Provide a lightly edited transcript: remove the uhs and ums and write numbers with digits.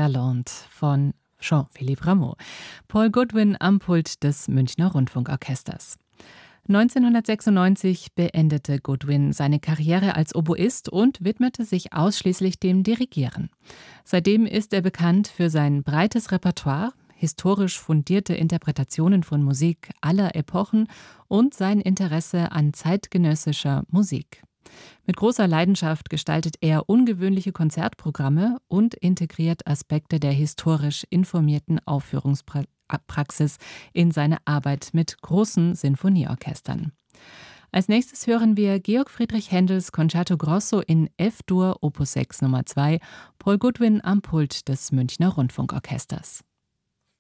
Lalonde von Jean-Philippe Rameau. Paul Goodwin am Pult des Münchner Rundfunkorchesters. 1996 beendete Goodwin seine Karriere als Oboist und widmete sich ausschließlich dem Dirigieren. Seitdem ist er bekannt für sein breites Repertoire, historisch fundierte Interpretationen von Musik aller Epochen und sein Interesse an zeitgenössischer Musik. Mit großer Leidenschaft gestaltet er ungewöhnliche Konzertprogramme und integriert Aspekte der historisch informierten Aufführungspraxis in seine Arbeit mit großen Sinfonieorchestern. Als nächstes hören wir Georg Friedrich Händels Concerto Grosso in F-Dur Opus 6 Nummer 2, Paul Goodwin am Pult des Münchner Rundfunkorchesters.